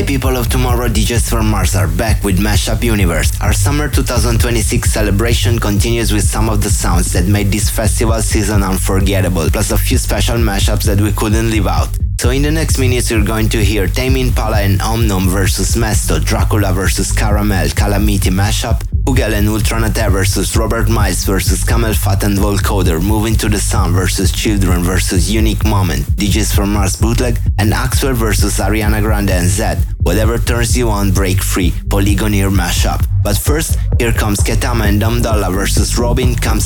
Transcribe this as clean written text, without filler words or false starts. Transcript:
People of Tomorrow, DJs from Mars are back with Mashup Universe. Our summer 2026 celebration continues with some of the sounds that made this festival season unforgettable, plus a few special mashups that we couldn't leave out. So in the next minutes you're going to hear Tame Impala and Omnum versus Mesto, Dracula versus Caramel, Calamity mashup, Hugel and Ultranate versus Robert Miles versus Camel Fat and Volcoder, Moving to the Sun versus Children versus Unique Moment, DJs from Mars bootleg, and Axwell versus Ariana Grande and Zed, Whatever Turns You On, Break Free, Polygoneer mashup. But first, here comes Ketama and Dum Dollar versus Robin Comes